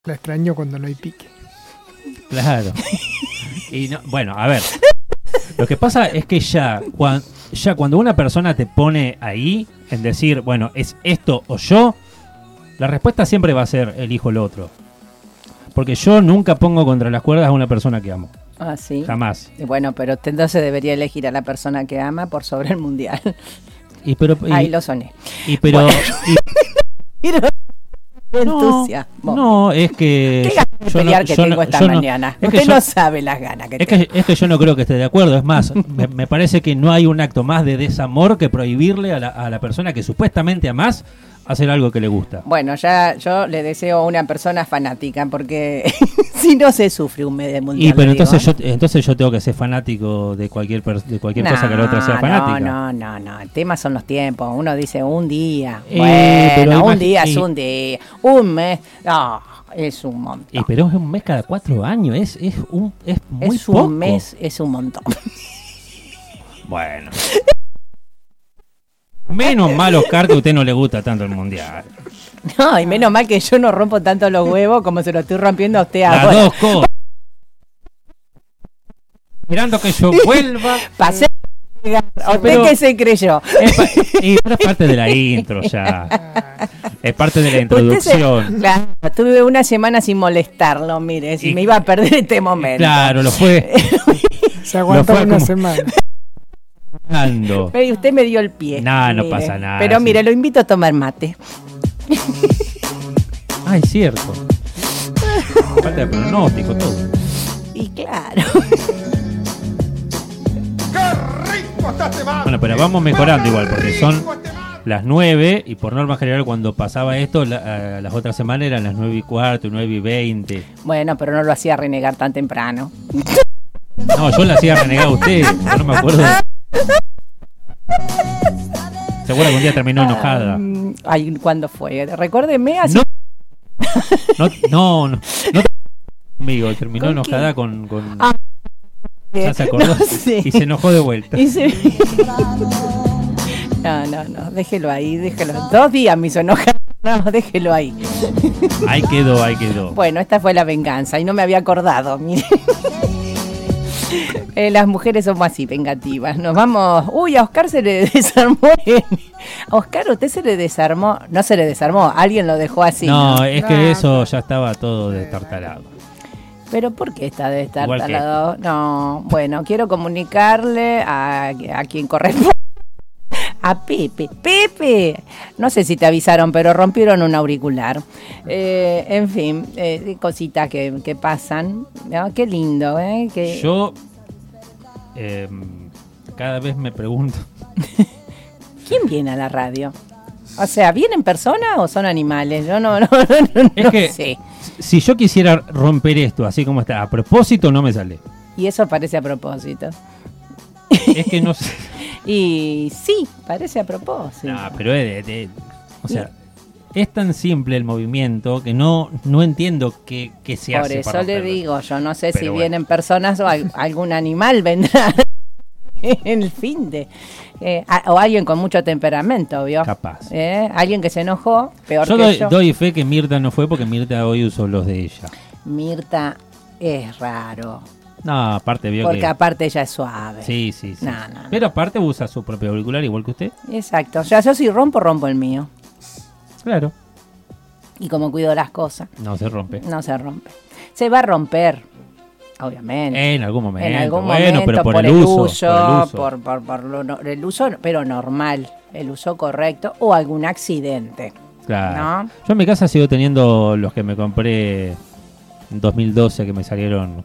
La extraño cuando no hay pique. Claro. Y no, bueno, a ver. Lo que pasa es que ya cuando una persona te pone ahí en decir, bueno, es esto o yo, la respuesta siempre va a ser elijo el otro. Porque yo nunca pongo contra las cuerdas a una persona que amo. Ah, sí. Jamás. Bueno, pero usted entonces debería elegir a la persona que ama por sobre el mundial. Ahí lo soné. Pero bueno. Entusiasmo. No, es que ¿Qué ganas de pelear que tengo esta mañana? Usted no sabe las ganas que tengo. Es que yo no creo que esté de acuerdo. Es más, me parece que no hay un acto más de desamor que prohibirle a la persona que supuestamente amás hacer algo que le gusta. Bueno, ya yo le deseo a una persona fanática, porque si no se sufre un mes de mundial. Pero entonces yo tengo que ser fanático de cualquier cosa que la otra sea fanática. No. El tema son los tiempos. Uno dice un día. Pero un día es un día. Un mes. No, es un montón. Pero es un mes cada 4 años. Es muy es poco. Un mes es un montón. Bueno. Menos mal, Oscar, que a usted no le gusta tanto el mundial. No, y menos mal que yo no rompo tanto los huevos como se lo estoy rompiendo a usted ahora. Las dos cosas. Esperando que yo vuelva. Pasé. ¿Usted qué se creyó? Es parte de la intro ya. Es parte de la introducción. Claro, tuve una semana sin molestarlo, mire, si me iba a perder este momento. Claro, lo fue. Se aguantó una semana. Pero usted me dio el pie. No pasa nada. Pero mire, lo invito a tomar mate. Es cierto. Falta de pronóstico, todo. Y claro. Bueno, pero vamos mejorando igual, porque son las 9 y por norma general cuando pasaba esto, las otras semanas eran las 9:15, 9:20. Bueno, pero no lo hacía renegar tan temprano. No, yo la hacía renegar a usted, no me acuerdo. Seguro que un día terminó enojada. ¿Cuándo fue? Recuérdeme así. No conmigo, terminó enojada con ya se acordó y se enojó de vuelta. No, déjelo ahí, déjelo. 2 días me hizo enojar. No, déjelo ahí. Ahí quedó. Bueno, esta fue la venganza y no me había acordado, mire. Las mujeres somos así, vengativas. Nos vamos. Uy, a Oscar se le desarmó. A Oscar, usted se le desarmó. No se le desarmó, alguien lo dejó así. No, es que eso ya estaba todo destartalado. ¿Pero por qué está destartalado? No, bueno, quiero comunicarle a quien corresponde. A Pepe. Pepe, no sé si te avisaron, pero rompieron un auricular. En fin, cositas que pasan. ¿No? Qué lindo, ¿eh? Yo cada vez me pregunto. ¿Quién viene a la radio? O sea, ¿vienen personas o son animales? Yo no es que sé. Si yo quisiera romper esto así como está, a propósito no me sale. Y eso parece a propósito. Es que no sé. Y sí, parece a propósito. No, pero o sea, es tan simple el movimiento que no entiendo qué se hace. Por eso para le romperlo. digo, yo no sé Pero si vienen personas o algún animal vendrá en el fin de... o alguien con mucho temperamento, ¿vio? Capaz. Alguien que se enojó, peor yo que yo. doy fe que Mirta no fue porque Mirta hoy usó los de ella. Mirta es raro. No, aparte vio porque que... aparte ella es suave. Sí. No. Pero aparte usa su propio auricular igual que usted. Exacto. O sea, yo si rompo el mío. Claro. Y como cuido las cosas. No se rompe. Se va a romper, obviamente. En algún momento. Pero por el uso. Por el uso, pero normal. El uso correcto o algún accidente. Claro. ¿No? Yo en mi casa sigo teniendo los que me compré en 2012 que me salieron